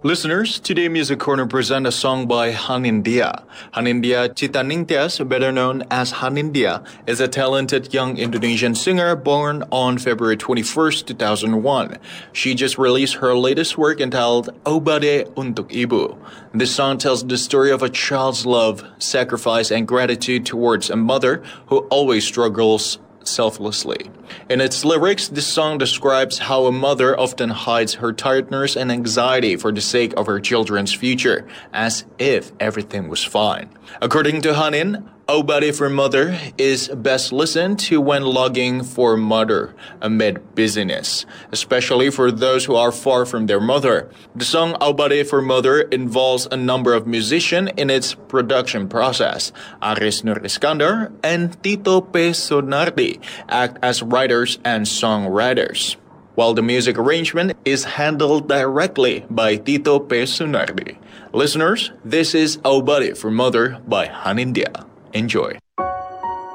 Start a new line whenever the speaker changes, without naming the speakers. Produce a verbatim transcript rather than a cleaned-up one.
Listeners, today Music Corner present a song by Hanindya. Hanindya Citaningtyas, better known as Hanindya, is a talented young Indonesian singer born on February twenty-first, two thousand one. She just released her latest work entitled Obade Untuk Ibu. This song tells the story of a child's love, sacrifice, and gratitude towards a mother who always struggles selflessly. In its lyrics, this song describes how a mother often hides her tiredness and anxiety for the sake of her children's future, as if everything was fine. According to Hanin, Obade for Mother is best listened to when logging for mother amid busyness, especially for those who are far from their mother. The song Obade for Mother involves a number of musicians in its production process. Aris Nur Iskandar and Tito P. Sunardi act as writers and songwriters, while the music arrangement is handled directly by Tito P. Sunardi. Listeners, this is Obade for Mother by Hanindya. Enjoy.